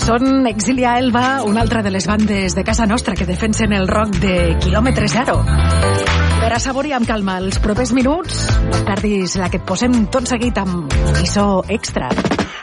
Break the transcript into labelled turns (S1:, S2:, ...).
S1: Són Exilia Elba, una altra de les bandes de casa nostra que defensen el rock de quilòmetre zero. Per assaborir amb calma els propers minuts, no et perdis la que et posem tot seguit amb Lliçó Extra.